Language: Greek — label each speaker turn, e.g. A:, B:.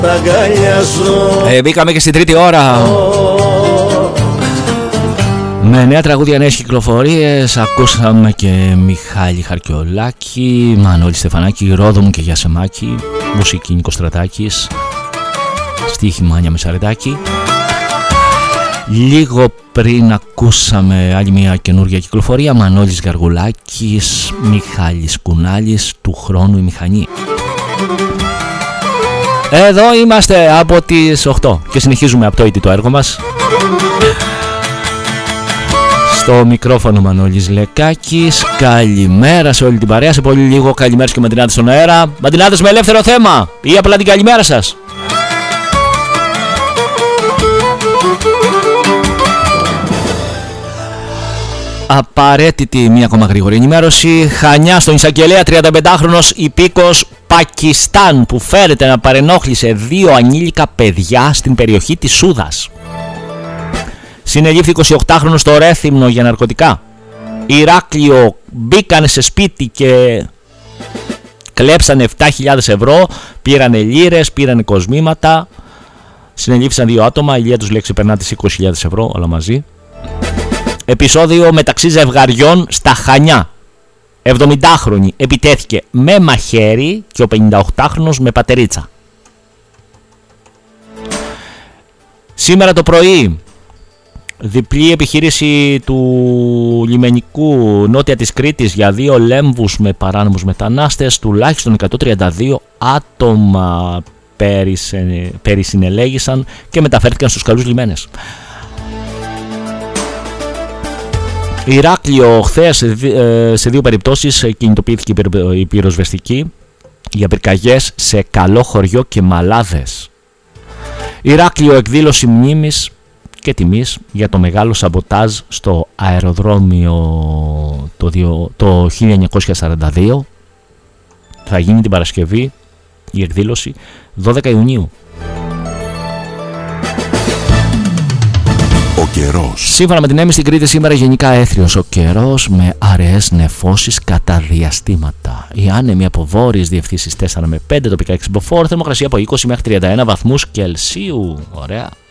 A: Μπήκαμε και στην τρίτη ώρα με νέα τραγούδια, νέες κυκλοφορίες. Ακούσαμε και Μιχάλη Χαρκιολάκη, Μανώλη Στεφανάκη, Ρόδο μου και Γιασεμάκη, μουσική Νίκος Στρατάκης, στίχη Μάνια Μεσαρετάκη. Λίγο πριν ακούσαμε άλλη μια καινούργια κυκλοφορία, Μανώλης Γαργουλάκης, Μιχάλης Κουνάλης, Του χρόνου η μηχανή. Εδώ είμαστε από τις 8 και συνεχίζουμε απτόητη το έργο μας. Στο μικρόφωνο Μανώλης Λεκάκης. Καλημέρα σε όλη την παρέα. Σε πολύ λίγο καλημέρας και μαντινάδες στον αέρα. Μαντινάδες με ελεύθερο θέμα ή απλά την καλημέρα σας. Απαραίτητη μία ακόμα γρήγορη ενημέρωση. Χανιά στον εισαγγελέα, 35χρονος υπήκος Πακιστάν που φέρεται να παρενόχλησε 2 ανήλικα παιδιά στην περιοχή της Σούδας. Συνελήφθη 28χρονος στο Ρέθυμνο για ναρκωτικά. Ηράκλειο, μπήκανε σε σπίτι και κλέψανε 7.000 ευρώ, πήρανε λίρες, πήρανε κοσμήματα. Συνελήφθησαν 2 άτομα, η ηλία τους λέει ξεπερνά τις 20.000 ευρώ όλα μαζί. Επεισόδιο μεταξύ ζευγαριών στα Χανιά. 70χρονη επιτέθηκε με μαχαίρι και ο 58χρονος με πατερίτσα. Σήμερα το πρωί, διπλή επιχείρηση του λιμενικού νότια της Κρήτης για 2 λέμβους με παράνομους μετανάστες. Τουλάχιστον 132 άτομα περισυνελέγησαν και μεταφέρθηκαν στους καλούς λιμένες. Ηράκλειο, χθες σε 2 περιπτώσεις κινητοποιήθηκε η πυροσβεστική για πυρκαγιές σε Καλό Χωριό και Μαλάδες. Ηράκλειο, εκδήλωση μνήμης και τιμής για το μεγάλο σαμποτάζ στο αεροδρόμιο το 1942. Θα γίνει την Παρασκευή η εκδήλωση 12 Ιουνίου.
B: Ο καιρός.
A: Σύμφωνα με την έμμη στην Κρήτη σήμερα γενικά έθριος ο καιρός με αραιές νεφώσεις κατά διαστήματα. Οι άνεμοι από βόρειες διευθύνσεις 4 με 5, τοπικά 6 μποφόρ, θερμοκρασία από 20 μέχρι 31 βαθμούς Κελσίου. Ωραία.